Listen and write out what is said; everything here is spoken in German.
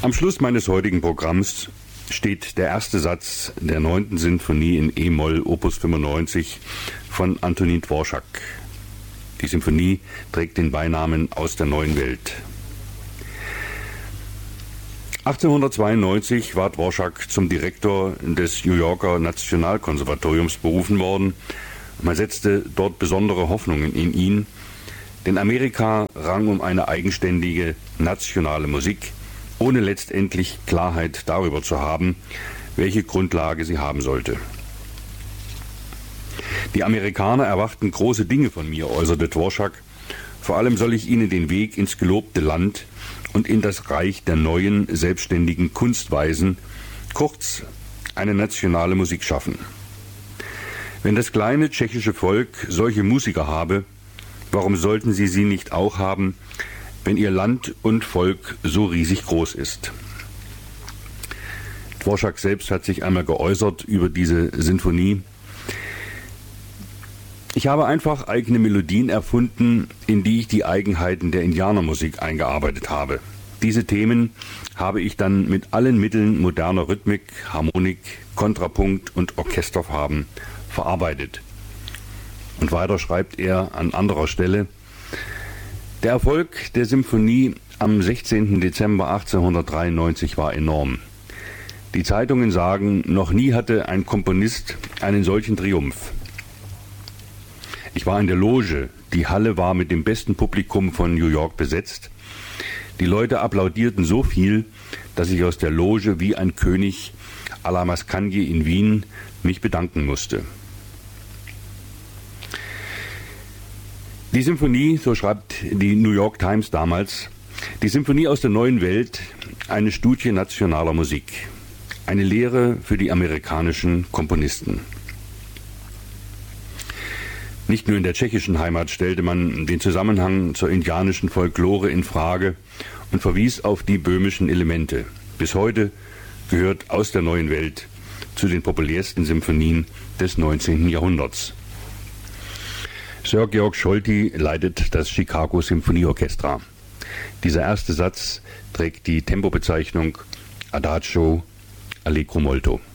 Am Schluss meines heutigen Programms steht der erste Satz der 9. Sinfonie in E-Moll, Opus 95 von Antonín Dvořák. Die Symphonie trägt den Beinamen Aus der neuen Welt. 1892 war Dvořák zum Direktor des New Yorker Nationalkonservatoriums berufen worden. Man setzte dort besondere Hoffnungen in ihn, denn Amerika rang um eine eigenständige nationale Musik, ohne letztendlich Klarheit darüber zu haben, welche Grundlage sie haben sollte. Die Amerikaner erwarten große Dinge von mir, äußerte Dvořák. Vor allem soll ich ihnen den Weg ins gelobte Land und in das Reich der neuen, selbstständigen Kunstweisen, kurz eine nationale Musik schaffen. Wenn das kleine tschechische Volk solche Musiker habe, warum sollten sie nicht auch haben, wenn ihr Land und Volk so riesig groß ist? Dvořák selbst hat sich einmal geäußert über diese Sinfonie. Ich habe einfach eigene Melodien erfunden, in die ich die Eigenheiten der Indianermusik eingearbeitet habe. Diese Themen habe ich dann mit allen Mitteln moderner Rhythmik, Harmonik, Kontrapunkt und Orchesterfarben verarbeitet. Und weiter schreibt er an anderer Stelle: Der Erfolg der Symphonie am 16. Dezember 1893 war enorm. Die Zeitungen sagen, noch nie hatte ein Komponist einen solchen Triumph. Ich war in der Loge, die Halle war mit dem besten Publikum von New York besetzt. Die Leute applaudierten so viel, dass ich aus der Loge wie ein König à la Mascagni in Wien mich bedanken musste. Die Symphonie, so schreibt die New York Times damals, die Symphonie aus der neuen Welt, eine Studie nationaler Musik, eine Lehre für die amerikanischen Komponisten. Nicht nur in der tschechischen Heimat stellte man den Zusammenhang zur indianischen Folklore in Frage und verwies auf die böhmischen Elemente. Bis heute gehört Aus der neuen Welt zu den populärsten Symphonien des 19. Jahrhunderts. Sir Georg Scholti leitet das Chicago Symphonieorchestra. Dieser erste Satz trägt die Tempobezeichnung Adagio Allegro molto.